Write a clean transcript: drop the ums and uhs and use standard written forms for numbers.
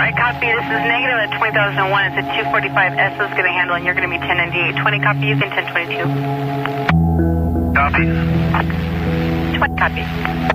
Right, copy. This is negative at 20,001. It's a 245 S is going to handle, and you're going to be 1098. 20 copy, you can 1022. Copy. 20 copy.